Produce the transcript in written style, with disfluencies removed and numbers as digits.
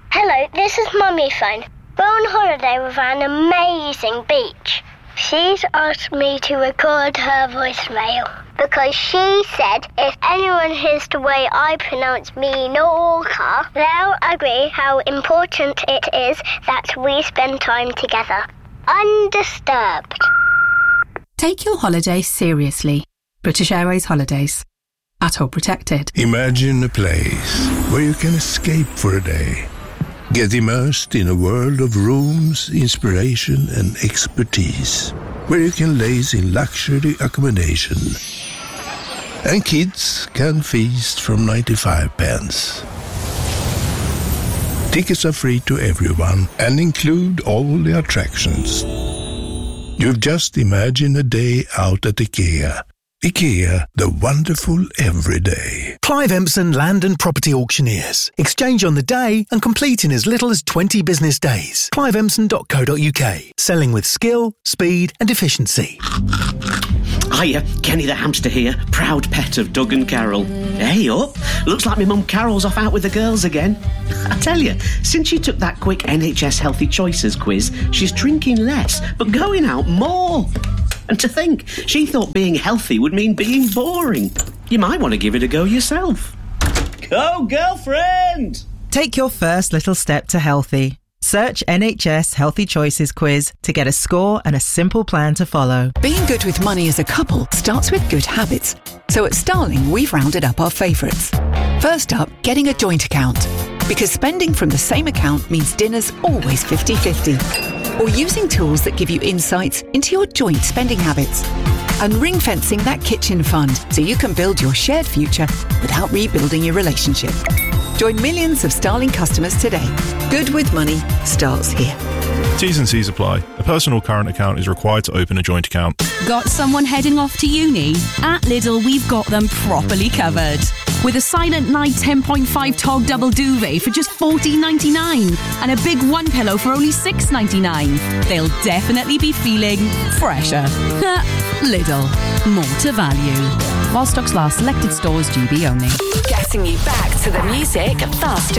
Hello, this is Mummy phone. We're on holiday with an amazing beach. She's asked me to record her voicemail because she said if anyone hears the way I pronounce Minorca, they'll agree how important it is that we spend time together, undisturbed. Take your holiday seriously. British Airways Holidays. ATOL protected. Imagine a place where you can escape for a day. Get immersed in a world of rooms, inspiration and expertise. Where you can laze in luxury accommodation. And kids can feast from 95 pence. Tickets are free to everyone and include all the attractions. You've just imagined a day out at IKEA. IKEA, the wonderful everyday. Clive Empson Land and Property Auctioneers. Exchange on the day and complete in as little as 20 business days. cliveempson.co.uk. Selling with skill, speed and efficiency. Hiya, Kenny the hamster here, proud pet of Doug and Carol. Hey up, looks like my mum Carol's off out with the girls again. I tell you, since she took that quick NHS Healthy Choices quiz, she's drinking less, but going out more. And to think, she thought being healthy would mean being boring. You might want to give it a go yourself. Go, girlfriend! Take your first little step to healthy. Search NHS Healthy Choices quiz to get a score and a simple plan to follow. Being good with money as a couple starts with good habits. So at Starling, we've rounded up our favourites. First up, getting a joint account. Because spending from the same account means dinner's always 50-50. Or using tools that give you insights into your joint spending habits. And ring-fencing that kitchen fund so you can build your shared future without rebuilding your relationship. Join millions of Starling customers today. Good with money starts here. T's and C's apply. A personal current account is required to open a joint account. Got someone heading off to uni? At Lidl, we've got them properly covered. With a Silent Night 10.5 Tog double duvet for just $14.99 and a big one pillow for only $6.99. They'll definitely be feeling fresher. Lidl. More to value. While stocks last, selected stores, GB only. Getting you back to the music faster